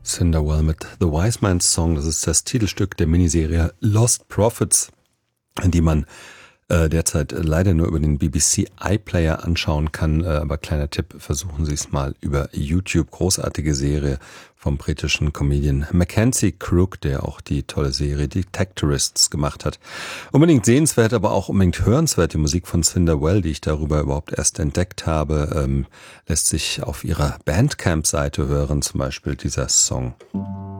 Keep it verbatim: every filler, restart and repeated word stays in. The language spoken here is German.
Cinderwell mit The Wise Man's Song. Das ist das Titelstück der Miniserie Lost Prophets, die man äh, derzeit leider nur über den B B C iPlayer anschauen kann. Äh, aber kleiner Tipp, versuchen Sie es mal über YouTube. Großartige Serie vom britischen Comedian Mackenzie Crook, der auch die tolle Serie Detectorists gemacht hat. Unbedingt sehenswert, aber auch unbedingt hörenswert. Die Musik von Cinderwell, die ich darüber überhaupt erst entdeckt habe, ähm, lässt sich auf ihrer Bandcamp-Seite hören, zum Beispiel dieser Song.